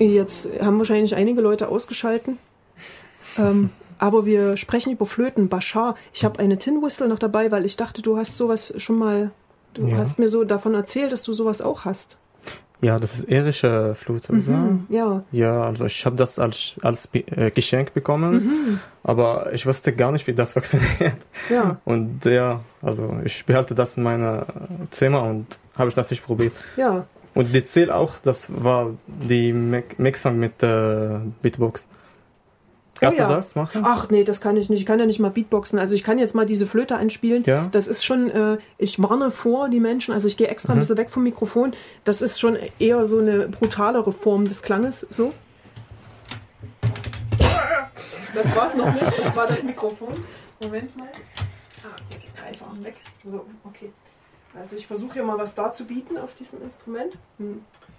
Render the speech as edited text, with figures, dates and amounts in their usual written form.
Jetzt haben wahrscheinlich einige Leute ausgeschalten. Aber wir sprechen über Flöten. Bashar. Ich habe eine Tin Whistle noch dabei, weil ich dachte, du hast sowas schon mal... Du hast mir so davon erzählt, dass du sowas auch hast. Ja, das ist irische Flöte, oder? Ja. Ja, also ich habe das als Geschenk bekommen, aber ich wusste gar nicht, wie das funktioniert. Ja. Und ja, also ich behalte das in meinem Zimmer und habe ich das nicht probiert. Ja. Und die Ziel auch, das war die Mixung mit Beatbox. Kannst du das machen? Ach nee, das kann ich nicht. Ich kann ja nicht mal Beatboxen. Also ich kann jetzt mal diese Flöte einspielen. Ja. Das ist schon, ich warne vor die Menschen, also ich gehe extra ein bisschen weg vom Mikrofon. Das ist schon eher so eine brutalere Form des Klanges. So. Das war's noch nicht, das war das Mikrofon. Moment mal. Okay, einfach weg. So, okay. Also ich versuche ja mal was darzubieten auf diesem Instrument.